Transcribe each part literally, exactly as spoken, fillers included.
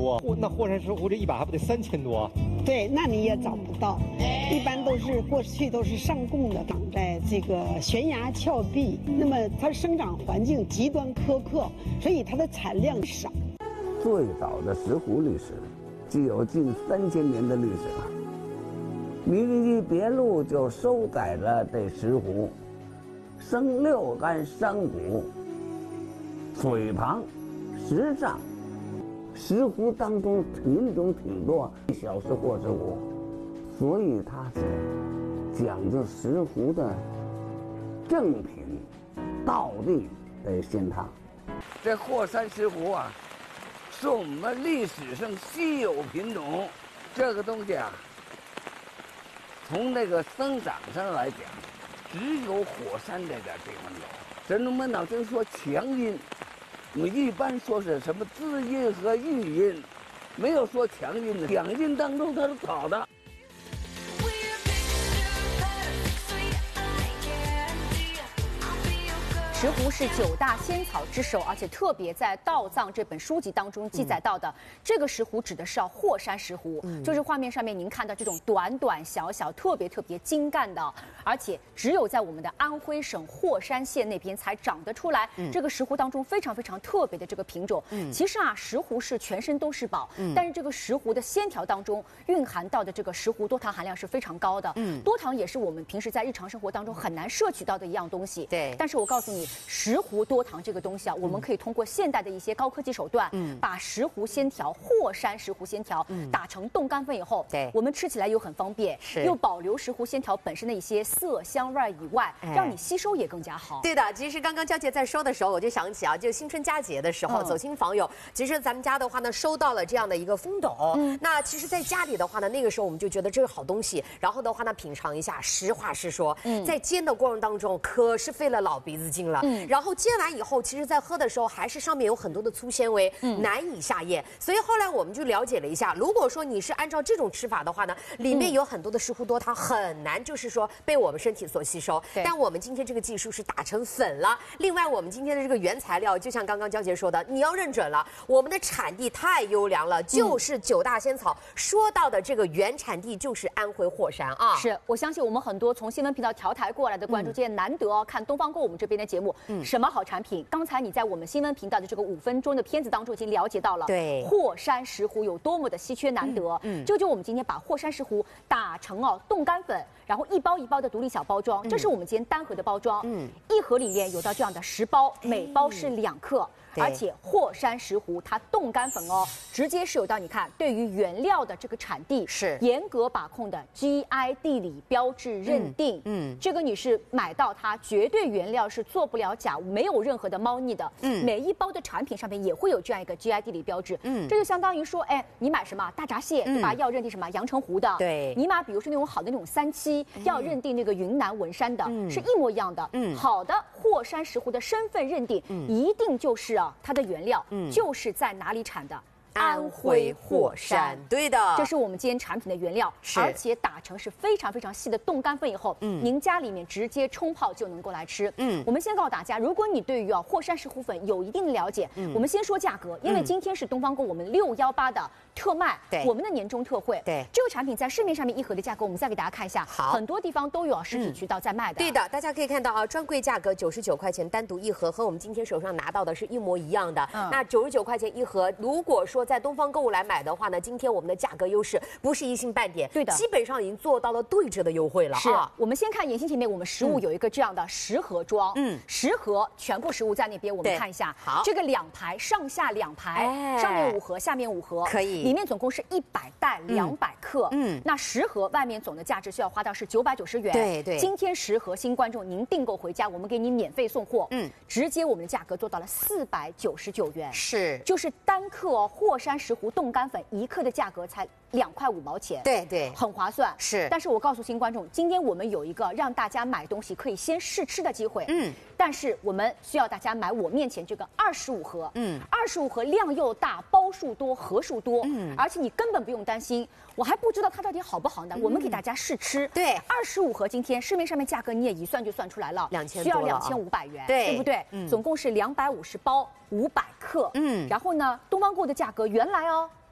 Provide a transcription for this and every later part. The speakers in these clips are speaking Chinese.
多，那霍山石斛这一把还不得三千多？ 对，那你也找不到，一般都是过去都是上供的，长在这个悬崖峭壁，那么它生长环境极端苛刻，所以它的产量少。 最早的石斛历史，具有近三千年的历史了。《名医别录》就收载了这石斛，生六干山谷，水旁，石上。石斛当中品种挺多，小石或石斛，所以它是讲究石斛的正品，道地的仙汤。这霍山石斛啊，是我们历史上稀有品种。这个东西啊，从那个生长上来讲，只有火山这点地方有。神农本草经说强阴。我们一般说是什么滋阴和育阴，没有说强阴的。两阴当中它是好的。 石斛是九大仙草之首，而且特别在《道藏》这本书籍当中记载到的，嗯、这个石斛指的是啊霍山石斛，嗯、就是画面上面您看到这种短短小小、特别特别精干的，而且只有在我们的安徽省霍山县那边才长得出来。嗯、这个石斛当中非常非常特别的这个品种。嗯、其实啊，石斛是全身都是宝，嗯、但是这个石斛的纤条当中蕴含到的这个石斛多糖含量是非常高的。嗯，多糖也是我们平时在日常生活当中很难摄取到的一样东西。对，但是我告诉你。石斛多糖这个东西啊，我们可以通过现代的一些高科技手段，嗯，把石斛纤条、霍山石斛纤条，嗯，打成冻干粉以后，对，我们吃起来又很方便，是又保留石斛纤条本身的一些色香味以外，让你吸收也更加好。 对的，其实刚刚娇姐在说的时候，我就想起啊，就新春佳节的时候，走亲访友，其实咱们家的话呢，收到了这样的一个风斗，嗯，那其实在家里的话呢，那个时候我们就觉得这是好东西，然后的话呢，品尝一下，实话实说，嗯，在煎的过程当中可是费了老鼻子劲了，嗯。然后煎完以后，其实在喝的时候还是上面有很多的粗纤维，嗯，难以下咽。所以后来我们就了解了一下，如果说你是按照这种吃法的话呢，里面有很多的石斛多糖，很难就是说被我们身体所吸收。但我们今天这个技术是打成粉了。另外，我们今天的这个原材料，就像刚刚娇姐说的，你要认准了，我们的产地太优良了，就是九大仙草。说到的这个原产地就是安徽霍山啊。 是我相信我们很多从新闻频道调台过来的观众，今天难得哦看东方购我们这边的节目，嗯。什么好产品？刚才你在我们新闻频道的这个五分钟的片子当中已经了解到了，对，霍山石斛有多么的稀缺难得。嗯，嗯这就我们今天把霍山石斛打成哦冻干粉，然后一包一包的独立小包装，嗯、这是我们今天单盒的包装。嗯，一盒里面有到这样的十包，每包是两克。而且霍山石斛它冻干粉哦，直接是有到你看，对于原料的这个产地是严格把控的 G I 地理标志认定。嗯，嗯这个你是买到它绝对原料是做不了假，没有任何的猫腻的。嗯，每一包的产品上面也会有这样一个 G I 地理标志。嗯，这就相当于说，哎，你买什么大闸蟹，对吧？嗯、要认定什么阳澄湖的。对，你买比如说那种好的那种三七，嗯、要认定那个云南文山的，嗯、是一模一样的。嗯，好的霍山石斛的身份认定，嗯、一定就是啊。它的原料就是在哪里产的？ 安徽霍山，对的， 这是我们今天产品的原料，而且打成是非常非常细的冻干粉以后，嗯，您家里面直接冲泡就能够来吃。嗯，我们先告诉大家，如果你对于啊霍山石斛粉有一定的了解，嗯，我们先说价格，因为今天是东方购我们六幺八的特卖，对，我们的年终特惠，对，这个产品在市面上面一盒的价格，我们再给大家看一下，好，很多地方都有实体渠道在卖的。 对的，大家可以看到啊，专柜价格九十九块钱单独一盒，和我们今天手上拿到的是一模一样的。嗯，那九十九块钱一盒，如果说在东方购物来买的话呢，今天我们的价格优势不是一星半点，对的，基本上已经做到了对折的优惠了。 是，啊、我们先看眼睛前面，我们实物有一个这样的十盒装，嗯，十盒全部实物在那边，我们看一下，好，这个两排上下两排，哎、上面五盒，下面五盒，可以，里面总共是一百袋，两百克，嗯，那十盒外面总的价值需要花到是九百九十元，对对，今天十盒新观众您订购回家，我们给你免费送货，嗯，直接我们的价格做到了四百九十九元，是，就是单克哦，霍山石斛冻干粉一克的价格才两块五毛钱，对对，很划算。是，但是我告诉新观众，今天我们有一个让大家买东西可以先试吃的机会，嗯，但是我们需要大家买我面前这个二十五盒，嗯，二十五盒量又大，包数多，盒数多，嗯，而且你根本不用担心，我还不知道它到底好不好呢，嗯、我们给大家试吃，对，二十五盒今天市面上面价格你也一算就算出来了，两千需要两千五百元，对，对不对？嗯，总共是两百五十包，五百克，嗯，然后呢，东方购的价格原来哦。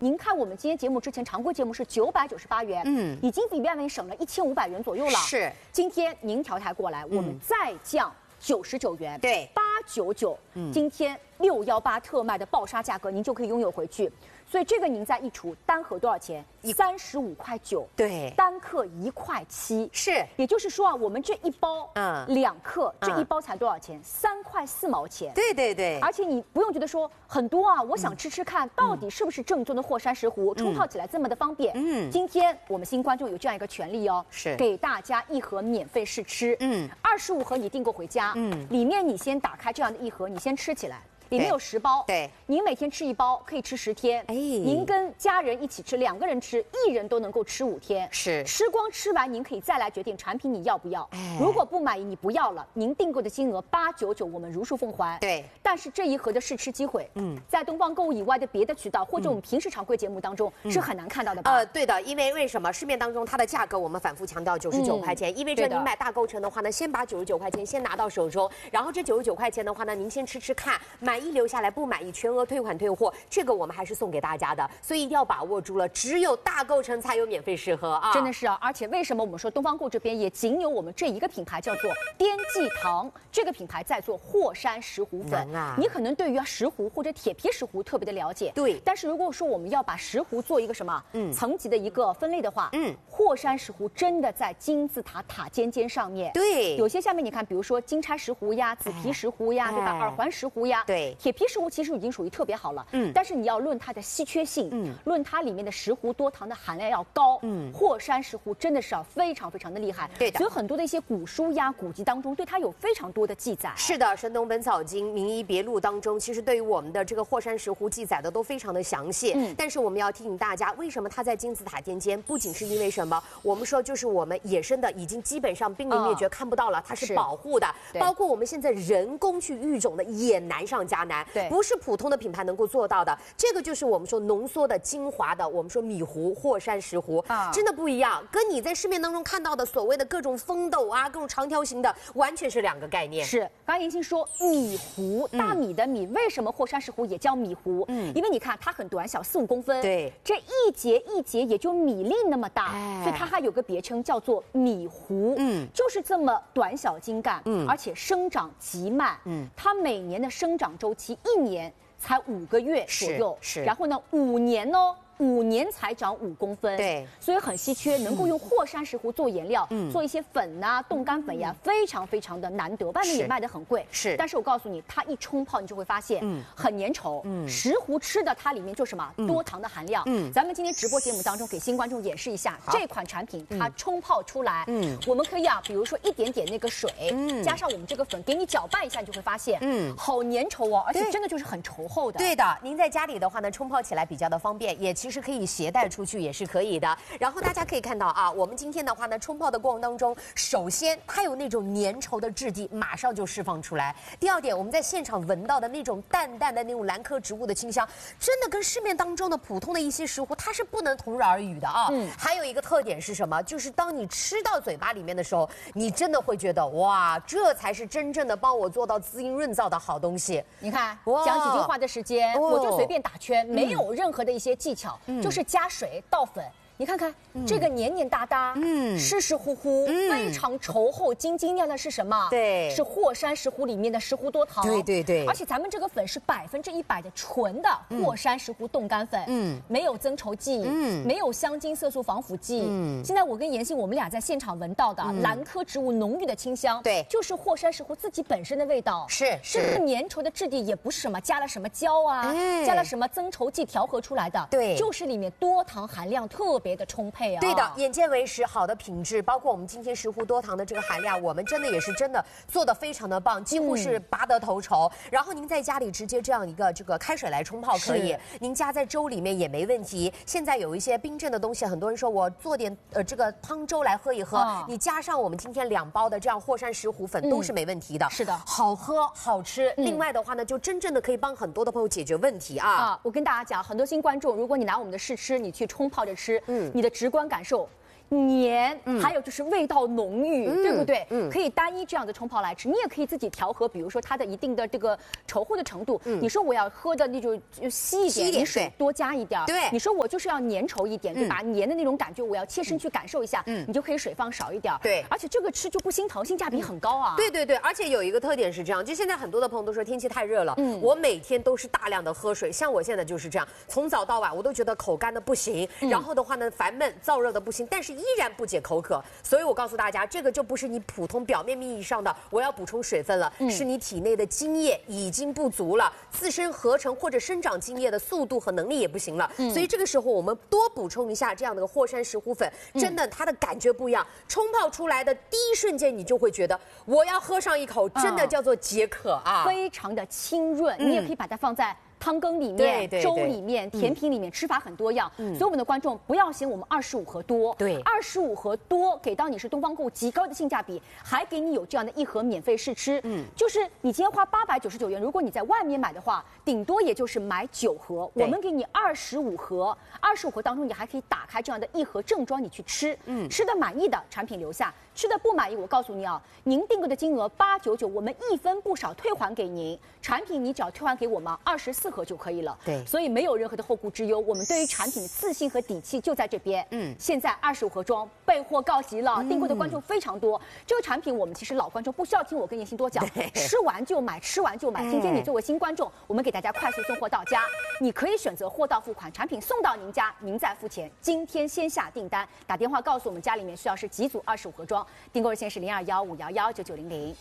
您看我们今天节目之前常规节目是九百九十八元，嗯，已经比外面省了一千五百元左右了。 是， 今天您调台过来，我们再降九十九元， 对， 八九九，嗯，今天六幺八特卖的爆杀价格，您就可以拥有回去。所以这个您再一除，单盒多少钱？三十五块九， 对， 单克一块七， 是， 也就是说啊，我们这一包， 嗯， 两克， 嗯这一包才多少钱？三块四毛钱。 对对对， 而且你不用觉得说很多啊，我想吃吃看，到底是不是正宗的霍山石斛，冲泡起来这么的方便。嗯，今天我们新观众有这样一个权利哦， 是给大家一盒免费试吃。嗯，二十五盒你订购回家，嗯，里面你先打开这样的一盒，你先吃起来。里面有十包， 对， 您每天吃一包，可以吃十天。哎，您跟家人一起吃，两个人吃，一人都能够吃五天。 是， 吃光吃完，您可以再来决定产品你要不要。哎，如果不满意，你不要了，您订购的金额八九九，我们如数奉还。 对， 但是这一盒的试吃机会，嗯，在东方购物以外的别的渠道或者我们平时常规节目当中、嗯、是很难看到的吧？ 呃，对的，因为为什么市面当中它的价格我们反复强调九十九块钱，意味着您买大购成的话呢，先把九十九块钱先拿到手中，然后这九十九块钱的话呢，您先吃吃看，满意留下来，不满意全额退款退货，这个我们还是送给大家的，所以一定要把握住了，只有大购成才有免费试喝啊！ 真的是啊，而且为什么我们说东方购这边也仅有我们这一个品牌叫做滇记堂，这个品牌在做霍山石斛粉啊，你可能对于石斛或者铁皮石斛特别的了解， 对， 但是如果说我们要把石斛做一个什么嗯层级的一个分类的话，嗯，霍山石斛真的在金字塔塔尖尖上面， 对， 有些下面你看，比如说金钗石斛呀、紫皮石斛呀，对吧？耳环石斛呀， 对， 铁皮石斛其实已经属于特别好了，嗯，但是你要论它的稀缺性，嗯，论它里面的石斛多糖的含量要高，嗯，霍山石斛真的是啊非常非常的厉害， 对的， 所以很多的一些古书呀、古籍当中对它有非常多的记载。 是的，《神农本草经》《名医别录》当中，其实对于我们的这个霍山石斛记载的都非常的详细。嗯，但是我们要提醒大家，为什么它在金字塔尖尖？不仅是因为什么？我们说就是我们野生的已经基本上濒临灭绝，看不到了，它是保护的。包括我们现在人工去育种的也难上加难， 对， 不是普通的品牌能够做到的。这个就是我们说浓缩的精华的，我们说米斛霍山石斛啊，真的不一样，跟你在市面当中看到的所谓的各种风斗啊、各种长条形的，完全是两个概念。 是，刚刚妍希说米斛，大米的米，为什么霍山石斛也叫米斛？嗯，因为你看它很短小，四五公分， 对， 这一节一节也就米粒那么大，哎、所以它还有个别称叫做米斛，嗯，就是这么短小精干，嗯，而且生长极慢，嗯，它每年的生长周期一年才五个月左右， 是，是然后呢，五年呢。五年才长五公分， 对， 所以很稀缺，能够用霍山石斛做颜料，嗯，做一些粉呐、啊、冻干粉呀、啊，非常非常的难得，外面也卖得很贵， 是。 但是我告诉你，它一冲泡，你就会发现，嗯，很粘稠，嗯，石斛吃的它里面就什么多糖的含量，嗯，咱们今天直播节目当中给新观众演示一下这款产品，它冲泡出来，嗯，我们可以啊，比如说一点点那个水，嗯，加上我们这个粉，给你搅拌一下，你就会发现，嗯，好粘稠哦，而且真的就是很稠厚的。 对的，您在家里的话呢，冲泡起来比较的方便，也其实可以携带出去也是可以的。然后大家可以看到啊，我们今天的话呢，冲泡的过程当中，首先它有那种粘稠的质地，马上就释放出来。第二点，我们在现场闻到的那种淡淡的那种兰科植物的清香，真的跟市面当中的普通的一些石斛，它是不能同日而语的啊。嗯。还有一个特点是什么？就是当你吃到嘴巴里面的时候，你真的会觉得哇，这才是真正的帮我做到滋阴润燥的好东西。 你看，讲几句话的时间，我就随便打圈，没有任何的一些技巧，嗯、就是加水倒粉。你看看、嗯、这个黏黏哒哒，嗯，湿湿乎乎，嗯、非常稠厚、晶晶亮亮是什么？ 对， 是霍山石斛里面的石斛多糖。 对对对。 而且咱们这个粉是百分之一百的纯的霍山石斛冻干粉，嗯，没有增稠剂，嗯，没有香精、色素、防腐剂。嗯，现在我跟妍希我们俩在现场闻到的、嗯、兰科植物浓郁的清香， 对， 就是霍山石斛自己本身的味道。 是是。 这个粘稠的质地也不是什么加了什么胶啊，哎、加了什么增稠剂调和出来的， 对， 就是里面多糖含量特别的充沛啊。 对的，眼见为实，好的品质，包括我们今天石斛多糖的这个含量，我们真的也是真的做的非常的棒，几乎是拔得头筹。嗯、然后您在家里直接这样一个这个开水来冲泡可以，您加在粥里面也没问题。现在有一些冰镇的东西，很多人说我做点呃这个汤粥来喝一喝，哦、你加上我们今天两包的这样霍山石斛粉、嗯、都是没问题的。 是的， 好喝好吃。嗯、另外的话呢，就真正的可以帮很多的朋友解决问题啊。 啊，我跟大家讲，很多新观众，如果你拿我们的试吃，你去冲泡着吃，嗯，你的直观感受。 黏，嗯、还有就是味道浓郁，嗯、对不对？ 嗯， 可以单一这样的冲泡来吃，你也可以自己调和，比如说它的一定的这个稠糊的程度。嗯，你说我要喝的那种稀一点，你水多加一点。 对， 你说我就是要粘稠一点，对吧？黏的那种感觉，我要切身去感受一下。嗯，你就可以水放少一点。 对， 而且这个吃就不心疼，性价比很高啊。 对对对，而且有一个特点是这样，就现在很多的朋友都说天气太热了，嗯，我每天都是大量的喝水，像我现在就是这样，从早到晚我都觉得口干的不行，嗯、然后的话呢烦闷燥热的不行，但是依然不解口渴。所以我告诉大家，这个就不是你普通表面意义上的我要补充水分了，嗯、是你体内的津液已经不足了，自身合成或者生长津液的速度和能力也不行了。嗯、所以这个时候我们多补充一下这样的霍山石斛粉，真的它的感觉不一样，冲泡出来的第一瞬间你就会觉得我要喝上一口，真的叫做解渴啊， 非常的清润，嗯、你也可以把它放在汤羹里面、 对对对粥里面、甜品里面，吃法很多样。嗯、所以我们的观众不要嫌我们二十五盒多， 对， 二十五盒多给到你是东方购物极高的性价比，还给你有这样的一盒免费试吃。嗯，就是你今天花八百九十九元，如果你在外面买的话，顶多也就是买九盒，我们给你二十五盒，二十五盒当中你还可以打开这样的一盒正装你去吃。嗯，吃的满意的产品留下，吃的不满意，我告诉你啊，您订购的金额八九九，我们一分不少退还给您，产品你只要退还给我们二十四盒就可以了。 对， 所以没有任何的后顾之忧，我们对于产品的自信和底气就在这边。嗯，现在二十五盒装备货告急了，嗯、订购的观众非常多。这个产品我们其实老观众不需要听我跟叶欣多讲，吃完就买，吃完就买。今天你作为新观众，我们给大家快速送货到家，你可以选择货到付款，产品送到您家，您再付钱。今天先下订单，打电话告诉我们家里面需要是几组二十五盒装，订购热线是零二幺五幺幺九九零零。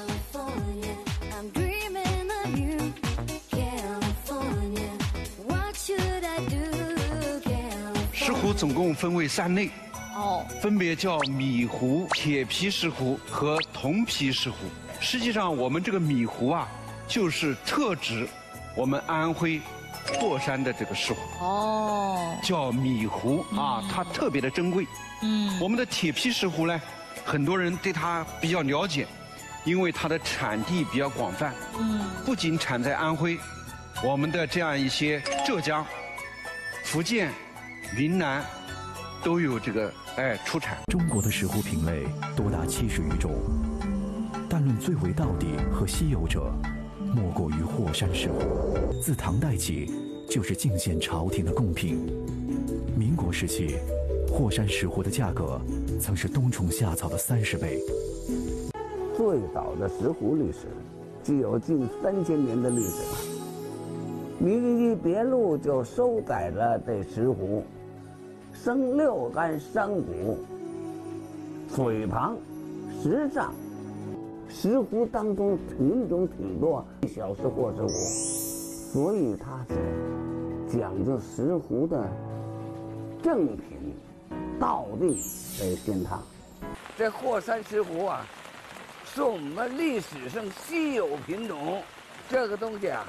石斛总共分为三类，哦，分别叫米斛、铁皮石斛和铜皮石斛。实际上，我们这个米斛啊，就是特指我们安徽霍山的这个石斛。哦，叫米斛啊，它特别的珍贵。嗯，我们的铁皮石斛呢，很多人对它比较了解，因为它的产地比较广泛。嗯，不仅产在安徽，我们的这样一些浙江、福建、云南都有这个哎出产。 中国的石斛品类多达七十余种，但论最为道地和稀有者，莫过于霍山石斛。自唐代起，就是进献朝廷的贡品。民国时期，霍山石斛的价格曾是冬虫夏草的三十倍。 最早的石斛历史，具有近三千年的历史了。《名医别录》就收载了这石斛，生六干山谷，嘴旁十丈。石斛当中品种挺多，小石或石斛，所以它是讲究石斛的正品，道地得信它。这霍山石斛啊，是我们历史上稀有品种。这个东西啊，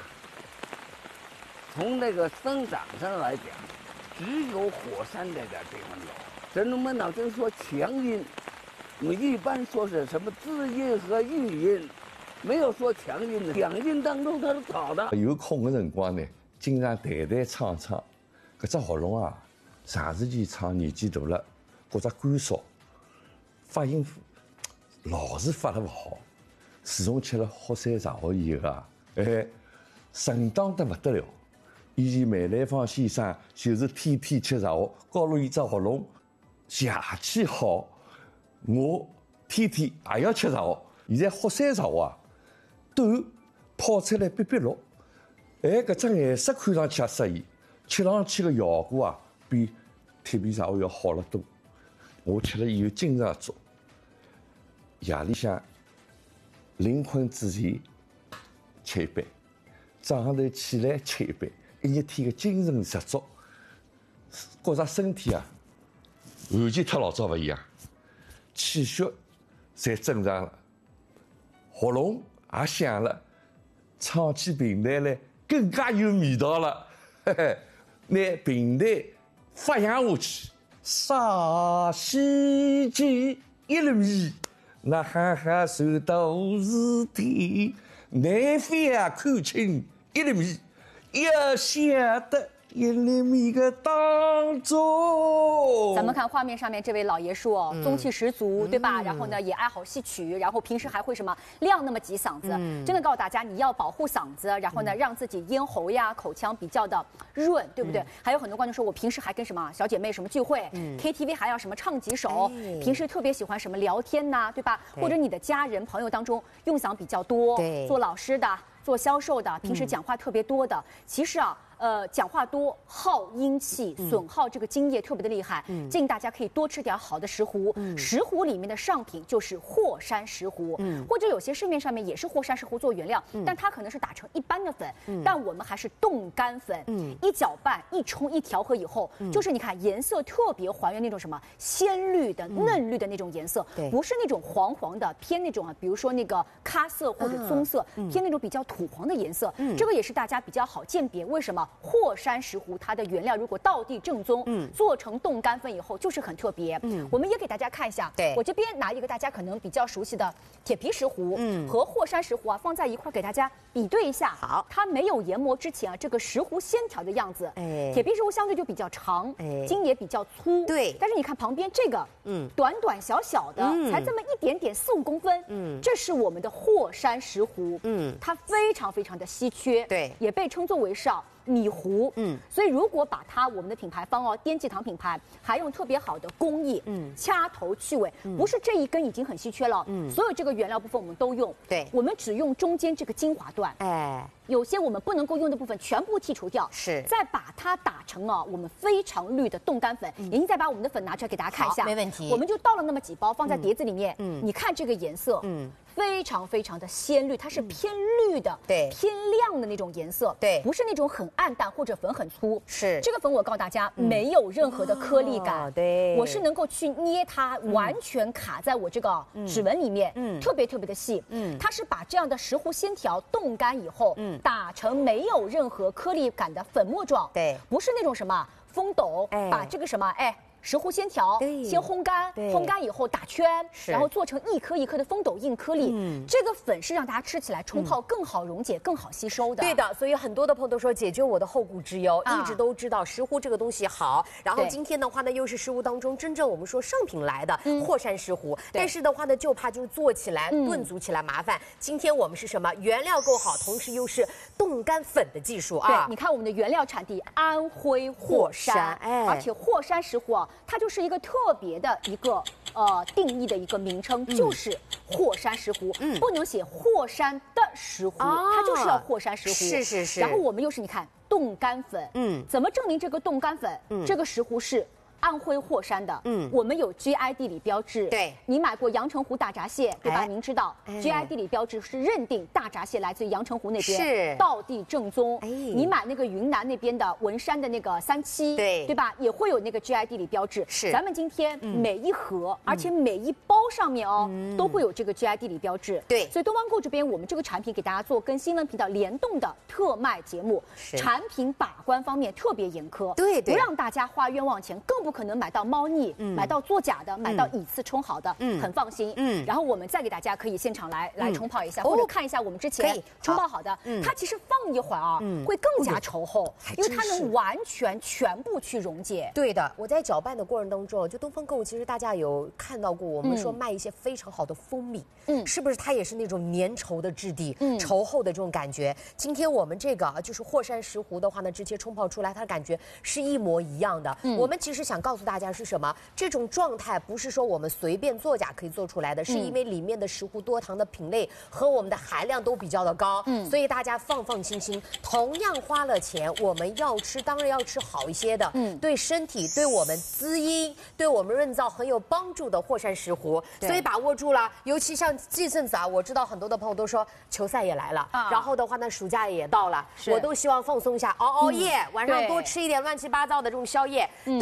从那个生长上来讲，只有火山这点地方有。神农本草经说强阴，我们一般说是什么滋阴和育阴，没有说强阴的。强阴当中它是好的。 有空的辰光呢，经常弹弹唱唱，搿只喉咙啊，长时间唱年纪大了，或者干燥，发音老是发得不好。自从吃了霍山石斛以后啊，哎，顺当得不得了。以前梅兰芳先生就是天天吃石斛，搞了一只喉咙，邪气好。我天天也要吃石斛。现在霍山石斛啊，短泡出来碧碧绿，哎，搿只颜色看上去也适宜，吃上去个效果啊，比铁皮石斛要好得多。我吃了以后经常做，夜里向临困之前吃一杯，早上头起来吃一杯，一日天个精神十足，觉着身体啊，完全和老早勿一样，气血侪正常了，喉咙也响了，唱起评弹来更加有味道了。嘿嘿，拿评弹发扬下去，沙溪涧一粒米，那哈哈算到事体，南飞啊看清一粒米，要晓得一粒米个当中。 咱们看画面上面这位老爷叔哦，嗯、中气十足，对吧？嗯、然后呢，也爱好戏曲，然后平时还会什么亮那么几嗓子。嗯、真的告诉大家，你要保护嗓子，然后呢，让自己咽喉呀、口腔比较的润，对不对？嗯、还有很多观众说，我平时还跟什么小姐妹什么聚会、嗯、，K T V 还要什么唱几首，哎、平时特别喜欢什么聊天呐、啊，对吧？对或者你的家人朋友当中用嗓比较多，对，做老师的。做销售的，平时讲话特别多的，嗯、其实啊，呃，讲话多耗阴气，嗯、损耗这个津液特别的厉害。嗯、建议大家可以多吃点好的石斛。嗯、石斛里面的上品就是霍山石斛，嗯、或者有些市面上面也是霍山石斛做原料，嗯、但它可能是打成一般的粉，嗯、但我们还是冻干粉，嗯、一搅拌、一冲、一调和以后，嗯、就是你看颜色特别还原那种什么鲜绿的、嗯、嫩绿的那种颜色，不是那种黄黄的，偏那种啊，比如说那个咖色或者棕色，嗯、偏那种比较土黄的颜色。嗯、这个也是大家比较好鉴别。为什么霍山石斛它的原料如果道地正宗，嗯，做成冻干粉以后就是很特别。嗯，我们也给大家看一下。对，我这边拿一个大家可能比较熟悉的铁皮石斛，嗯，和霍山石斛啊放在一块给大家比对一下。好，它没有研磨之前啊，这个石斛线条的样子，哎，铁皮石斛相对就比较长，哎，筋也比较粗，对。但是你看旁边这个，嗯，短短小小的，嗯、才这么一点点四五公分，嗯，这是我们的霍山石斛，嗯，它非常非常的稀缺，对，也被称作为是啊米斛，嗯，所以如果把它我们的品牌方哦，滇记堂品牌，还用特别好的工艺，嗯，掐头去尾，嗯、不是这一根已经很稀缺了，嗯，所有这个原料部分我们都用，对，我们只用中间这个精华段，哎，有些我们不能够用的部分全部剔除掉，是，再把它打成啊我们非常绿的冻干粉，妍、嗯、再把我们的粉拿出来给大家看一下，没问题，我们就倒了那么几包放在碟子里面，嗯，你看这个颜色，嗯。非常非常的鲜绿，它是偏绿的，对，偏亮的那种颜色，对，不是那种很暗淡或者粉很粗。是这个粉，我告诉大家，没有任何的颗粒感，对，我是能够去捏它，完全卡在我这个指纹里面，嗯，特别特别的细，嗯，它是把这样的石斛鲜条冻干以后，嗯，打成没有任何颗粒感的粉末状，对，不是那种什么风斗，把这个什么哎。石斛鲜条先烘干，烘干以后打圈，然后做成一颗一颗的风斗硬颗粒。嗯，这个粉是让大家吃起来冲泡更好溶解、更好吸收的。对的，所以很多的朋友都说解决我的后顾之忧，一直都知道石斛这个东西好。然后今天的话呢，又是石斛当中真正我们说上品来的霍山石斛，但是的话呢，就怕就是做起来、炖煮起来麻烦。今天我们是什么？原料够好，同时又是冻干粉的技术啊。对，你看我们的原料产地安徽霍山，哎，而且霍山石斛啊。它就是一个特别的一个呃定义的一个名称，嗯、就是霍山石斛，嗯、不能写霍山的石斛，哦、它就是要霍山石斛。是是是。然后我们又是你看冻干粉，嗯，怎么证明这个冻干粉，嗯、这个石斛是安徽霍山的？嗯，我们有 G I 地理标志。对，你买过阳澄湖大闸蟹，对吧？哎、您知道、哎、G I 地理标志是认定大闸蟹来自于阳澄湖那边，是道地正宗。哎，你买那个云南那边的文山的那个三七，对对吧？也会有那个 G I 地理标志。是，咱们今天每一盒，嗯、而且每一包上面哦，嗯、都会有这个 G I 地理标志。对，所以东方购这边我们这个产品给大家做跟新闻频道联动的特卖节目，产品把关方面特别严苛，对对，不让大家花冤枉钱，更不。不可能买到猫腻，嗯、买到作假的，嗯、买到以次充好的，嗯、很放心。嗯，然后我们再给大家可以现场来、嗯、来冲泡一下，或者看一下我们之前冲泡好的，嗯、它其实放一会儿啊，嗯、会更加稠厚，因为它能完全全部去溶解。对的，我在搅拌的过程当中，就东方购，其实大家有看到过，我们说卖一些非常好的蜂蜜，嗯，是不是它也是那种粘稠的质地，嗯，稠厚的这种感觉？今天我们这个就是霍山石斛的话呢，直接冲泡出来，它的感觉是一模一样的。嗯、我们其实想告诉大家是什么？这种状态不是说我们随便作假可以做出来的，是因为里面的石斛多糖的品类和我们的含量都比较的高，嗯，所以大家放放心心。同样花了钱，我们要吃，当然要吃好一些的，嗯，对身体、对我们滋阴、对我们润燥很有帮助的霍山石斛，所以把握住了。尤其像这阵子啊，我知道很多的朋友都说球赛也来了，啊、然后的话呢，暑假也到了，我都希望放松一下，熬熬夜，嗯、晚上多吃一点乱七八糟的这种宵夜，嗯、对身体。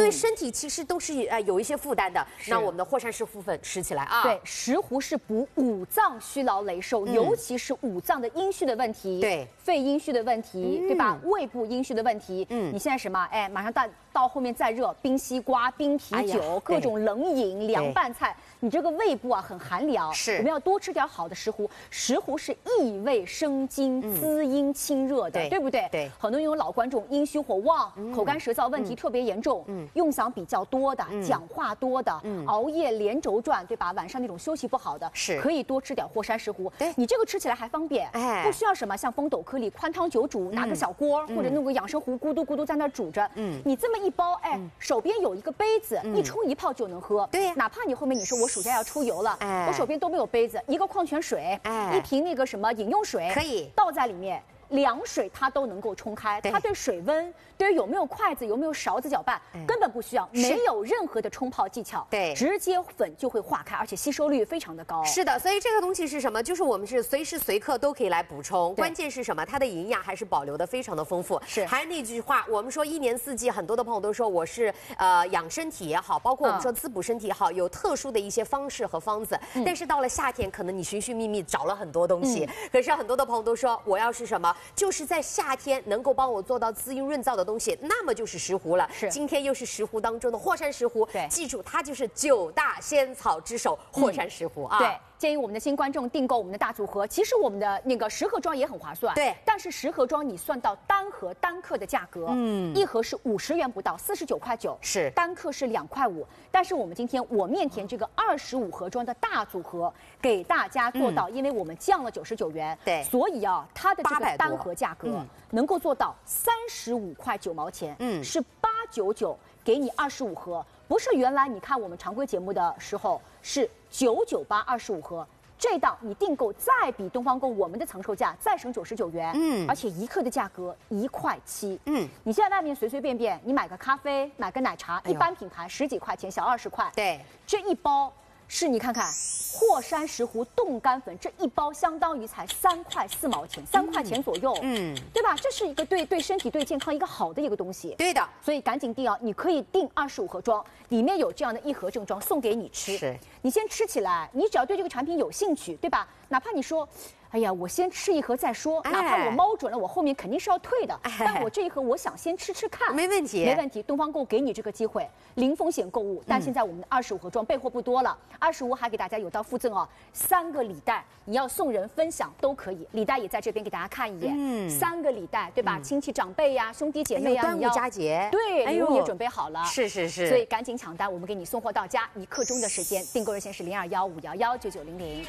体其实都是呃有一些负担的。那我们的霍山石斛粉吃起来啊， 对，石斛是补五脏虚劳雷受，嗯、尤其是五脏的阴虚的问题， 对， 肺阴虚的问题，嗯、对吧？胃部阴虚的问题，嗯，你现在什么？哎，马上到到后面再热，冰西瓜、冰啤酒，哎、各种冷饮、凉拌菜，你这个胃部啊很寒凉， 是， 我们要多吃点好的石斛。石斛是益胃生津、嗯、滋阴清热的，对，对不对？ 对， 很多有老观众阴虚火旺、嗯、口干舌燥问题特别严重，嗯，用嗓比较多的、嗯、讲话多的、嗯、熬夜连轴转，对吧？晚上那种休息不好的， 是可以多吃点霍山石斛。 对， 你这个吃起来还方便，哎，不需要什么像风斗颗粒宽汤久煮，拿个小锅、嗯、或者弄个养生壶咕嘟咕嘟在那煮着，嗯，你这么一包，哎，嗯、手边有一个杯子，嗯、一冲一泡就能喝。 对呀， 哪怕你后面你说我暑假要出游了，哎，我手边都没有杯子，一个矿泉水，哎，一瓶那个什么饮用水， 可以倒在里面。凉水它都能够冲开，它对水温，对于有没有筷子、有没有勺子搅拌，嗯、根本不需要，没有任何的冲泡技巧， 对， 直接粉就会化开，而且吸收率非常的高。 是的，所以这个东西是什么？就是我们是随时随刻都可以来补充，关键是什么？它的营养还是保留的非常的丰富。 是， 还是那句话，我们说一年四季，很多的朋友都说我是呃养身体也好，包括我们说滋补身体也好，有特殊的一些方式和方子。嗯、但是到了夏天，可能你寻寻觅觅找了很多东西，嗯、可是很多的朋友都说我要是什么，就是在夏天能够帮我做到滋阴润燥的东西，那么就是石斛了。 是， 今天又是石斛当中的霍山石斛。对，记住它就是九大仙草之首霍山石斛啊。 对。建议我们的新观众订购我们的大组合，其实我们的那个十盒装也很划算， 对。 但是十盒装你算到单盒单克的价格，嗯，一盒是五十元不到，四十九块九， 是单克是两块五。但是我们今天我面甜这个二十五盒装的大组合给大家做到，嗯、因为我们降了九十九元， 对， 所以啊，它的这个单盒价格能够做到三十五块九毛钱，嗯，是八九九给你二十五盒。不是原来你看我们常规节目的时候是九九八二十五盒，这档你订购再比东方购我们的藏售价再省九十九元，嗯，而且一克的价格一块七，嗯，你现在外面随随便便你买个咖啡买个奶茶，一般品牌十几块钱小二十块， 对， 这一包是你看看霍山石斛冻干粉这一包相当于才三块四毛钱，三块钱左右，嗯，对吧？这是一个对对身体对健康一个好的一个东西， 对的， 所以赶紧订啊！你可以订二十五盒装，里面有这样的一盒正装送给你吃， 是， 你先吃起来，你只要对这个产品有兴趣，对吧？哪怕你说，哎呀，我先吃一盒再说，哪怕我猫准了，我后面肯定是要退的，哎、但我这一盒我想先吃吃看， 没问题， 没问题。东方购给你这个机会，零风险购物，但现在我们的二十五盒装备货不多了，二十五还给大家有道附赠哦，三个礼袋，你要送人分享都可以，礼袋也在这边给大家看一眼，嗯，三个礼袋对吧？嗯、亲戚长辈呀、啊、兄弟姐妹呀、啊， 端午佳节， 对，礼物也准备好了， 是是是， 所以赶紧抢单，我们给你送货到家，一刻钟的时间，订购热线是零二幺五幺幺九九零零。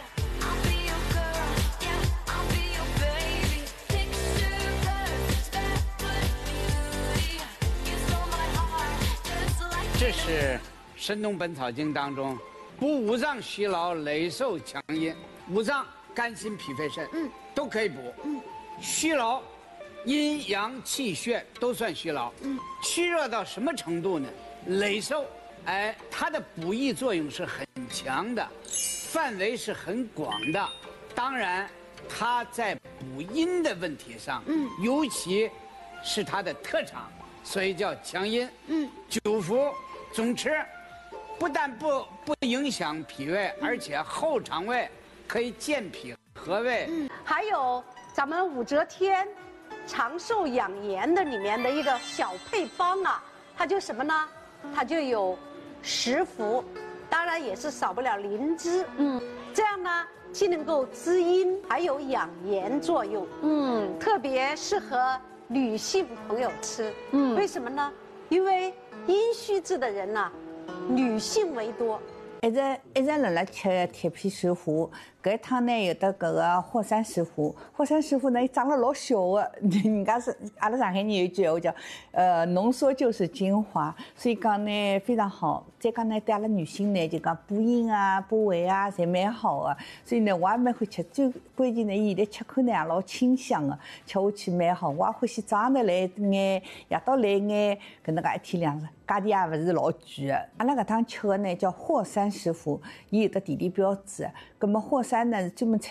这是《神农本草经》当中补五脏虚劳、累受强阴，五脏肝心脾肺肾，嗯，都可以补。嗯，虚劳，阴阳气血都算虚劳。嗯，虚热到什么程度呢？累受，哎，它的补益作用是很强的，范围是很广的。当然，它在补阴的问题上，嗯，尤其是它的特长，所以叫强阴。嗯，久服。总吃，不但不不影响脾胃，而且后肠胃可以健脾和胃。嗯， 还有咱们武则天长寿养颜的里面的一个小配方啊，它就什么呢？它就有石斛，当然也是少不了灵芝。嗯，这样呢，既能够滋阴，还有养颜作用。嗯，特别适合女性朋友吃。嗯，为什么呢？因为阴虚质的人呐、啊，女性为多。 一直一直辣辣吃铁皮石斛，搿一趟呢有的搿个霍山石斛，霍山石斛呢长了老小的，人家是阿拉上海人有一句话叫，呃，浓缩就是精华，所以讲呢非常好。再讲呢对阿拉女性呢就讲补阴啊、补胃啊，侪蛮好的。所以呢我也蛮会吃，最关键呢伊现在吃口呢也老清香的，吃下去蛮好。我也欢喜早上头来一眼，夜到来一眼，搿能介一天两食，价钿也勿是老贵的。阿拉搿趟吃的呢叫霍山石斛，伊有的地理标志。葛末霍山呢是专门产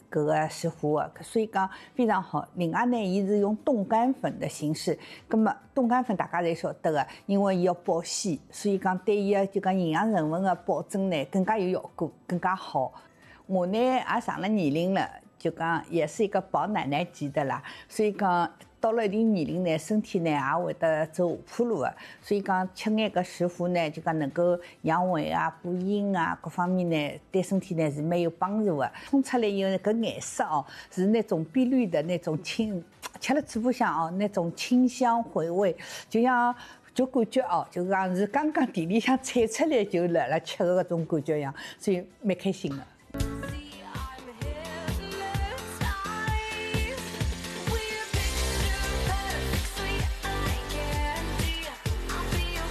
搿个石斛的，所以讲非常好。另外呢，伊是用冻干粉的形式，葛么冻干粉大家侪晓得个，因为伊要保鲜，所以讲对伊个就讲营养成分的保证呢更加有效果，更加好。我呢也上了年龄了，就讲也是一个宝奶奶级的啦，所以讲。到了一定年龄呢，身体呢也会得走下坡路的，所以讲吃眼个石斛呢，就讲能够养胃啊、补阴啊，各方面呢对身体呢是蛮有帮助的。冲出来以后，搿颜色哦是那种碧绿的那种清，吃了嘴巴上哦那种清香回味，就像就感觉哦，就讲是刚刚地里向采出来就辣辣吃的搿种感觉一样，所以蛮开心的。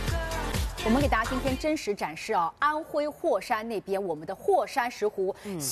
我们给大家今天真实展示啊，安徽霍山那边我们的霍山石斛。嗯